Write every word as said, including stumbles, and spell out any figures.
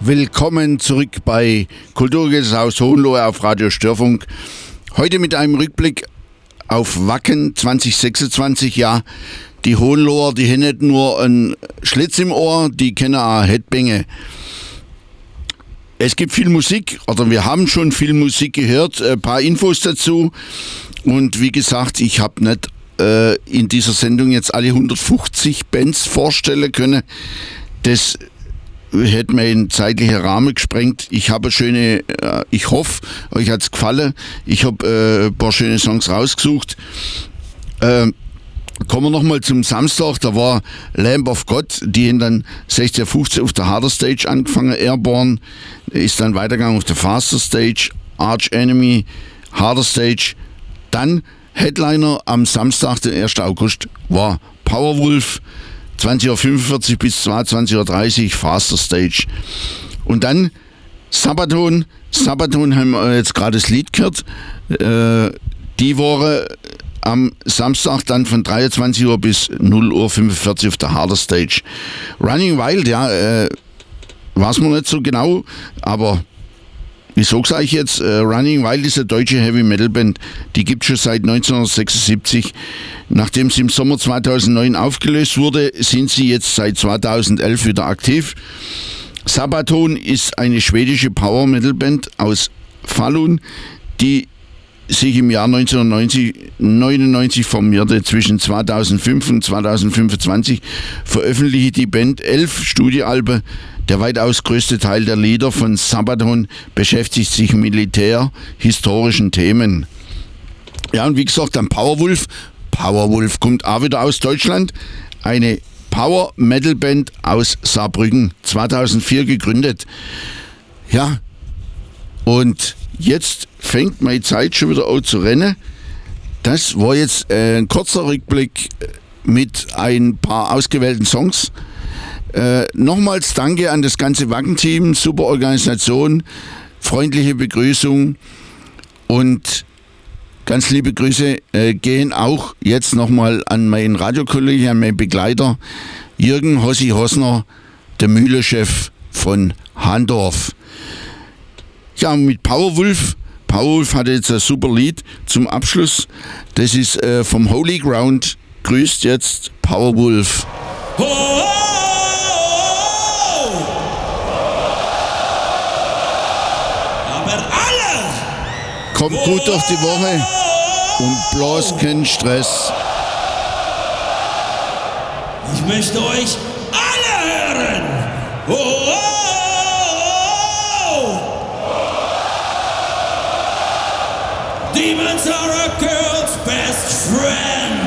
Willkommen zurück bei Kulturgesellschaft Hohenlohe auf Radio Störfunk. Heute mit einem Rückblick auf Wacken zwanzig sechsundzwanzig. Ja, die Hohenloher, die haben nicht nur einen Schlitz im Ohr, die kennen auch Headbänge. Es gibt viel Musik, oder wir haben schon viel Musik gehört, ein paar Infos dazu. Und wie gesagt, ich habe nicht äh, in dieser Sendung jetzt alle hundertfünfzig Bands vorstellen können. Das hätte mir in zeitlicher Rahmen gesprengt. Ich habe schöne, äh, ich hoffe, euch hat es gefallen. Ich habe äh, ein paar schöne Songs rausgesucht. Äh, kommen wir nochmal zum Samstag, da war Lamb of God, die haben dann sechzehn fünfzehn auf der Harder Stage angefangen, Airborne, ist dann weitergegangen auf der Faster Stage, Arch Enemy, Harder Stage. Dann Headliner am Samstag, den ersten August, war Powerwolf, zwanzig Uhr fünfundvierzig bis zweiundzwanzig Uhr dreißig, Faster Stage. Und dann Sabaton. Sabaton haben wir jetzt gerade das Lied gehört. Äh, die Woche am Samstag dann von dreiundzwanzig Uhr bis null Uhr fünfundvierzig auf der Harder Stage. Running Wild, ja, äh, weiß man nicht so genau, aber wieso sage ich jetzt? Äh, Running Wild ist eine deutsche Heavy-Metal-Band, die gibt es schon seit neunzehnhundertsechsundsiebzig. Nachdem sie im Sommer zweitausendneun aufgelöst wurde, sind sie jetzt seit zweitausendelf wieder aktiv. Sabaton ist eine schwedische Power-Metal-Band aus Falun, die sich im Jahr neunzehnhundertneunundneunzig formierte. Zwischen zweitausendfünf und zweitausendfünfundzwanzig veröffentlichte die Band elf Studioalben. Der weitaus größte Teil der Lieder von Sabaton beschäftigt sich mit militär-historischen Themen. Ja, und wie gesagt, dann Powerwolf. Powerwolf kommt auch wieder aus Deutschland. Eine Power-Metal-Band aus Saarbrücken, zweitausendvier gegründet. Ja, und jetzt fängt meine Zeit schon wieder an zu rennen. Das war jetzt ein kurzer Rückblick mit ein paar ausgewählten Songs. Äh, nochmals danke an das ganze Wacken-Team, super Organisation, freundliche Begrüßung und ganz liebe Grüße äh, gehen auch jetzt nochmal an meinen Radiokollegen, an meinen Begleiter Jürgen Hossi Hosner, der Mühlechef von Handorf. Ja, mit Powerwolf. Powerwolf hatte jetzt ein super Lied zum Abschluss. Das ist äh, vom Holy Ground. Grüßt jetzt Powerwolf. Oh, oh, oh. Kommt gut durch die Woche und bloß kein Stress. Ich möchte euch alle hören. Oh, oh, oh. Demons are a girl's best friend.